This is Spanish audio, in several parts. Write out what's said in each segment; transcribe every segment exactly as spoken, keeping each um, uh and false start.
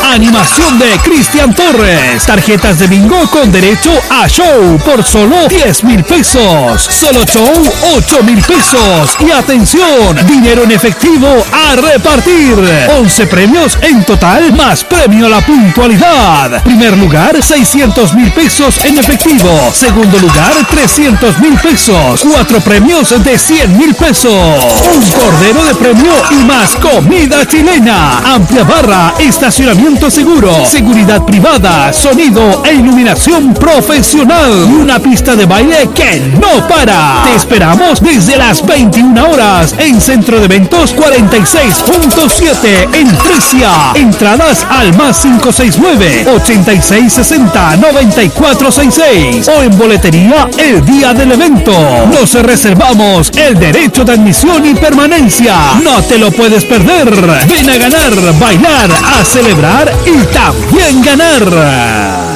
Animación de Cristian Torres. Tarjetas de bingo con derecho a show por solo diez mil pesos. Solo show, ocho mil pesos. Y atención, dinero en efectivo a repartir. once premios en total más premio a la puntualidad. Primer lugar, seiscientos mil pesos en efectivo. Segundo lugar, trescientos mil pesos. Cuatro premios de cien mil pesos. Un cordero de premio y más comida chilena. Amplia barra, estacionamiento seguro, seguridad privada, sonido e iluminación profesional. Y una pista de baile que no para. Te esperamos desde las veintiuna horas en Centro de Eventos cuarenta y seis punto siete en Fresia. Entradas al más cinco seis nueve, ochenta y seis sesenta, noventa y cuatro sesenta y seis o en boletería el día del evento. Nos reservamos el derecho de admisión y permanencia. No te lo puedes perder. Ven a ganar, bailar, a celebrar y también ganar.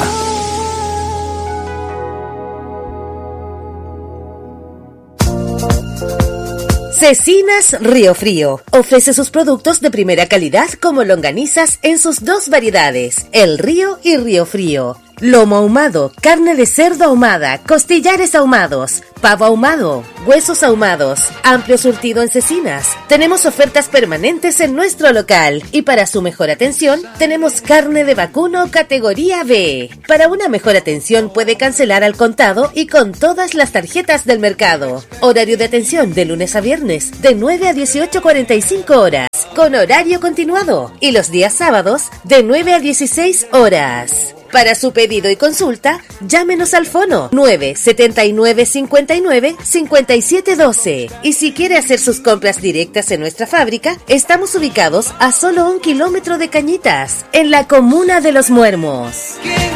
Cecinas Río Frío ofrece sus productos de primera calidad como longanizas en sus dos variedades, El Río y Río Frío. Lomo ahumado, carne de cerdo ahumada, costillares ahumados, pavo ahumado, huesos ahumados, amplio surtido en cecinas. Tenemos ofertas permanentes en nuestro local y para su mejor atención tenemos carne de vacuno categoría B. Para una mejor atención puede cancelar al contado y con todas las tarjetas del mercado. Horario de atención de lunes a viernes de nueve a dieciocho cuarenta y cinco horas con horario continuado y los días sábados de nueve a dieciséis horas. Para su pedido y consulta, llámenos al fono nueve siete nueve cinco nueve cinco siete uno dos. Y si quiere hacer sus compras directas en nuestra fábrica, estamos ubicados a solo un kilómetro de Cañitas, en la comuna de Los Muermos.